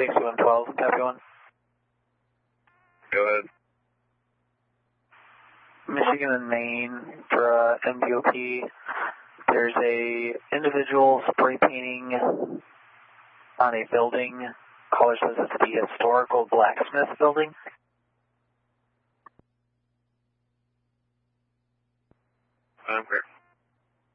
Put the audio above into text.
6112, copy 1. Go ahead. Michigan and Maine for MDOP. There's a individual spray painting on a building. Caller says it's the historical blacksmith building. Okay.